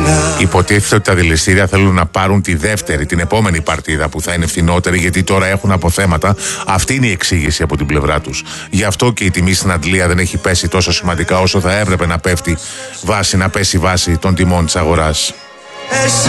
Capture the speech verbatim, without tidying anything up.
Υποτίθεται ότι τα δηληστήρια θέλουν να πάρουν τη δεύτερη, την επόμενη παρτίδα που θα είναι φθηνότερη, γιατί τώρα έχουν αποθέματα. Αυτή είναι η εξήγηση από την πλευρά τους. Γι' αυτό και η τιμή στην Αντλία δεν έχει πέσει τόσο σημαντικά όσο θα έπρεπε να πέφτει βάση, να πέσει βάση των τιμών της αγοράς. Εσύ